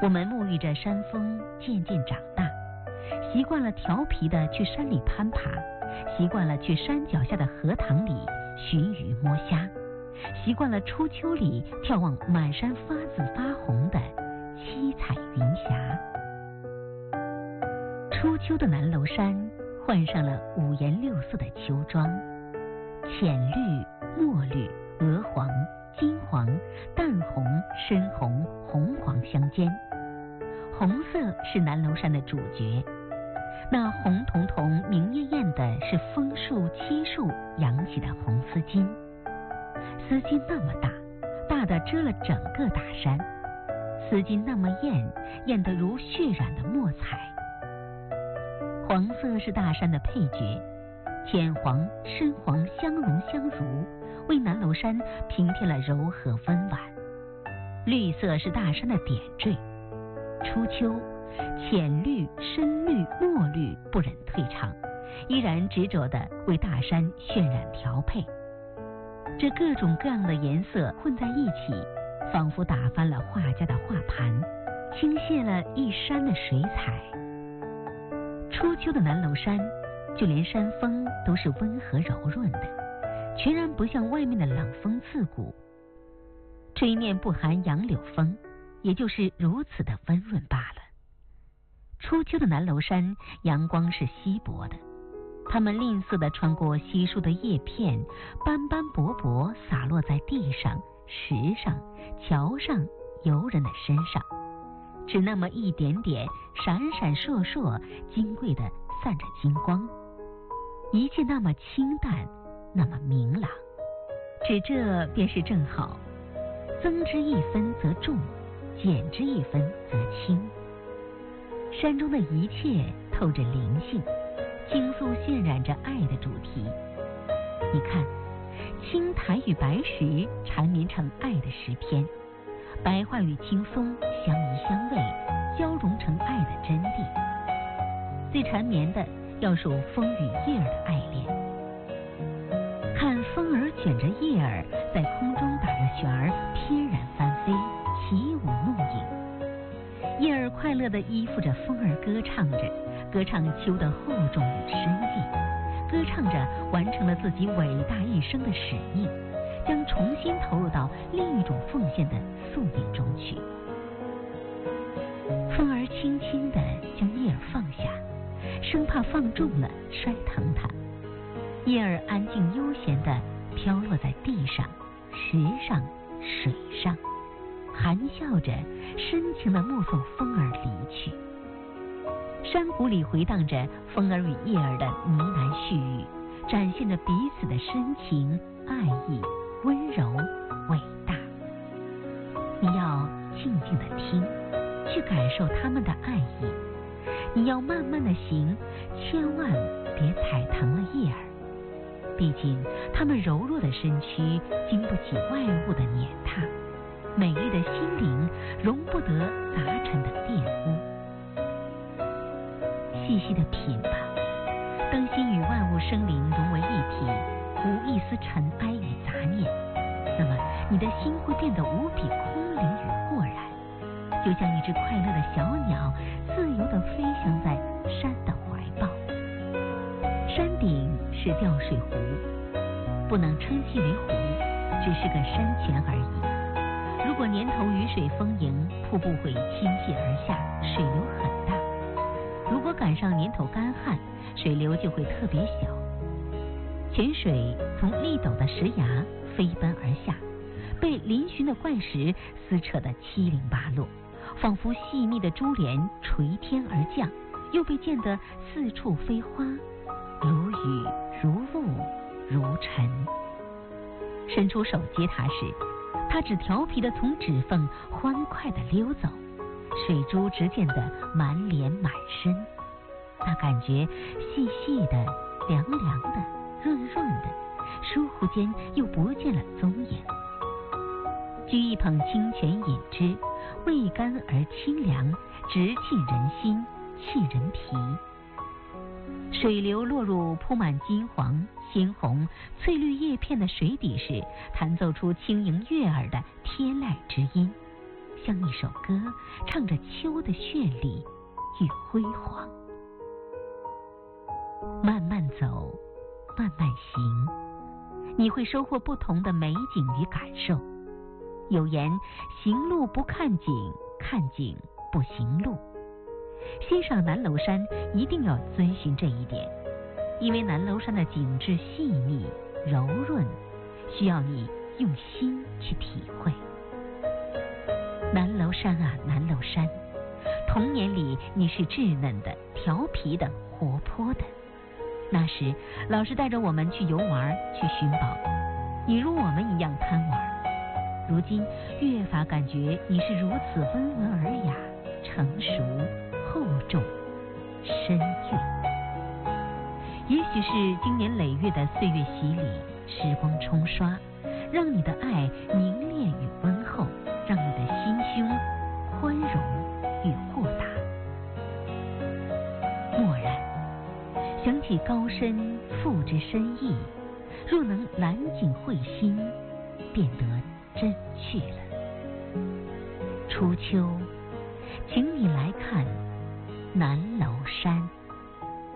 我们沐浴着山峰渐渐长大，习惯了调皮的去山里攀爬，习惯了去山脚下的荷塘里寻鱼摸虾，习惯了初秋里眺望满山发紫发红的七彩云霞。初秋的南楼山换上了五颜六色的秋装，浅绿、墨绿、鹅黄、金黄、淡红、深红、红黄相间。红色是南楼山的主角，那红彤彤明艳艳的是枫树漆树扬起的红丝巾，丝巾那么大，大的遮了整个大山，丝巾那么艳，艳得如血染的墨彩。黄色是大山的配角，浅黄、深黄相融相如，为南楼山平添了柔和温婉。绿色是大山的点缀，初秋，浅绿、深绿、墨绿不忍退场，依然执着地为大山渲染调配。这各种各样的颜色混在一起，仿佛打翻了画家的画盘，倾泻了一山的水彩。初秋的南楼山，就连山风都是温和柔润的，全然不像外面的冷风刺骨。吹面不含杨柳风，也就是如此的温润罢了。初秋的南楼山，阳光是稀薄的，它们吝啬地穿过稀疏的叶片，斑斑驳驳洒落在地上、石上、桥上、游人的身上，只那么一点点，闪闪烁烁，金贵地散着金光，一切那么清淡，那么明朗。只这便是正好，增之一分则重，减之一分则轻。山中的一切透着灵性，倾诉渲染着爱的主题。你看，青苔与白石缠绵成爱的诗篇，白桦与青松相依相偎，交融成爱的真谛。最缠绵的要数风与叶儿的爱恋。看风儿卷着叶儿在空中打着旋儿，翩然翻飞，起舞弄影。叶儿快乐地依附着风儿歌唱着，歌唱秋的厚重与深意，歌唱着完成了自己伟大一生的使命，将重新投入到另一种奉献的宿命中去。风儿轻轻地将叶儿放下，生怕放重了摔疼它。叶儿安静悠闲地飘落在地上、石上、水上，含笑着深情地目送风儿离去。山谷里回荡着风儿与叶儿的呢喃絮语，展现着彼此的深情、爱意、温柔、伟大。你要静静地听，去感受他们的爱意。你要慢慢地行，千万别踩疼了叶儿。毕竟他们柔弱的身躯经不起外物的碾踏，美丽的心灵容不得杂陈的玷污。细细地品吧，当心与万物生灵融为一体，无一丝尘埃与杂念，那么你的心会变得无比空灵与豁然，就像一只快乐的小鸟，自由地飞翔在山的怀抱。山顶是吊水湖，不能称系为湖，只是个山泉而已。如果年头雨水丰盈，瀑布会倾泻而下，水流很大；如果赶上年头干旱，水流就会特别小。泉水从砾陡的石崖飞奔而下，被嶙峋的怪石撕扯得七零八落，仿佛细密的珠帘垂天而降，又被溅得四处飞花，如雨如雾如尘。伸出手接它时，它只调皮地从指缝欢快地溜走，水珠直溅得满脸满身，那感觉细细的、凉凉的、润润的，疏忽间又不见了踪影。掬一捧清泉饮之，味甘而清凉，直沁人心，沁人脾。水流落入铺满金黄、鲜红、翠绿叶片的水底时，弹奏出轻盈悦耳的天籁之音， 像一首歌，唱着秋的绚丽与辉煌。慢慢走，慢慢行，你会收获不同的美景与感受。有言，行路不看景，看景不行路。欣赏南楼山一定要遵循这一点，因为南楼山的景致细腻柔润，需要你用心去体会。南楼山啊，南楼山，童年里你是稚嫩的、调皮的、活泼的。那时老师带着我们去游玩，去寻宝，你如我们一样贪玩。如今越发感觉你是如此温文尔雅、成熟、厚重、深韵。也许是经年累月的岁月洗礼，时光冲刷，让你的爱凝练与温厚，让你的心胸宽容与豁达。蓦然想起高深赋之深意，若能揽景会心，便得真去了。初秋，请你来看南楼山。